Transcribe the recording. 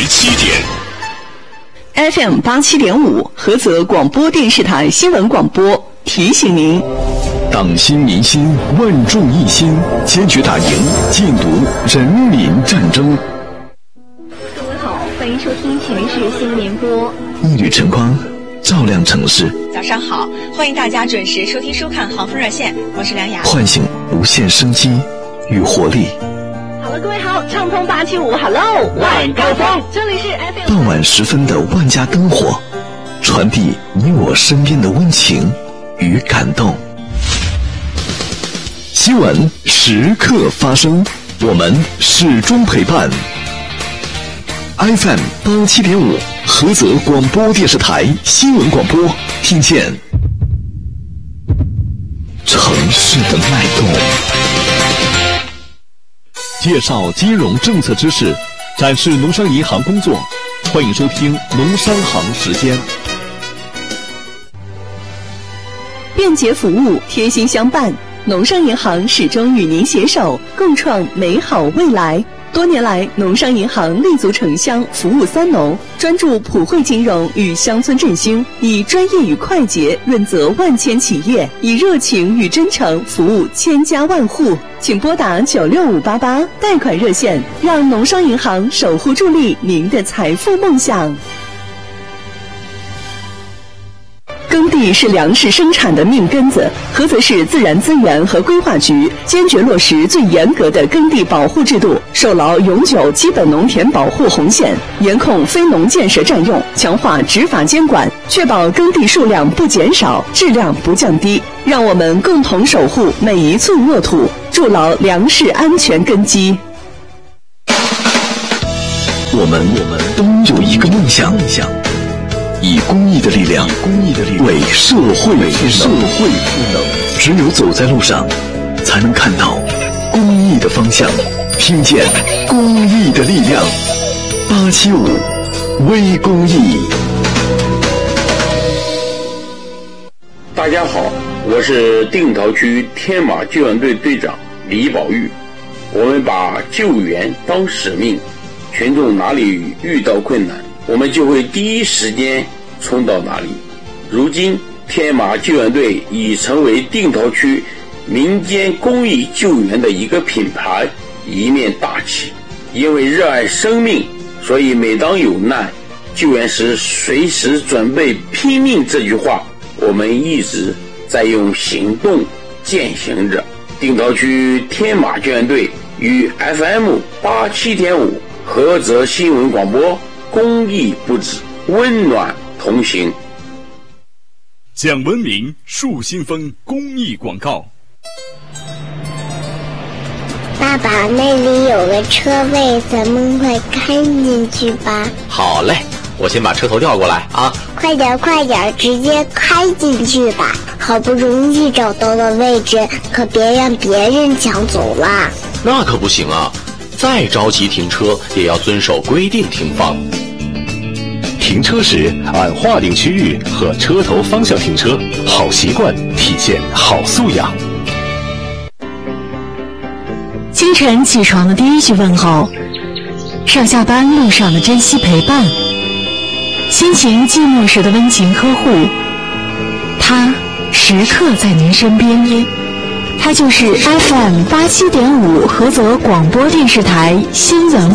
7点。 FM 87.5，菏泽广播电视台新闻广播提醒您： 党心民心，万众一心，坚决打赢禁毒人民战争。 各位好，欢迎收听全市新联播。 一缕晨光，照亮城市。 早上好，欢迎大家准时收听收看航风热线，我是梁雅。 唤醒无限生机与活力。 好了，各位好，畅通875 ，Hello， 晚高峰，这里是 FM。 傍晚时分的万家灯火，传递你我身边的温情与感动。新闻时刻发生，我们始终陪伴。FM 87.5，菏泽广播电视台新闻广播，听见城市的脉动。介绍金融政策知识，展示农商银行工作，欢迎收听农商行时间。 便捷服务，贴心相伴，农商银行始终与您携手，共创美好未来。多年来，农商银行立足城乡，服务三农，专注普惠金融与乡村振兴，以专业与快捷润泽万千企业，以热情与真诚服务千家万户。请拨打96588贷款热线，让农商银行守护助力您的财富梦想。耕地是粮食生产的命根子，菏泽市自然资源和规划局坚决落实最严格的耕地保护制度，守牢永久基本农田保护红线，严控非农建设占用，强化执法监管，确保耕地数量不减少，质量不降低。让我们共同守护每一寸沃土，筑牢粮食安全根基。 我们都有一个梦想，以公益的力量为社会赋能。只有走在路上，才能看到公益的方向，听见公益的力量。875微公益。 大家好，我是定陶区天马救援队队长李宝玉。我们把救援当使命，群众哪里遇到困难，我们就会第一时间冲到哪里。如今天马救援队已成为定陶区民间公益救援的一个品牌，一面大旗。因为热爱生命，所以每当有难，救援时随时准备拼命这句话，我们一直在用行动践行着。定陶区天马救援队与 FM 87.5菏泽新闻广播公益不止，温暖同行。 讲文明树新风公益广告。 爸爸，那里有个车位，咱们快开进去吧。 好嘞，我先把车头调过来啊。 快点，直接开进去吧。好不容易找到了位置，可别让别人抢走了。 那可不行啊，再着急停车也要遵守规定停放。 停车时按划定区域和车头方向停车，好习惯体现好素养。 清晨起床的第一句问候，上下班路上的珍惜陪伴，心情寂寞时的温情呵护，他时刻在您身边。他就是 FM 87.5菏泽广播电视台新闻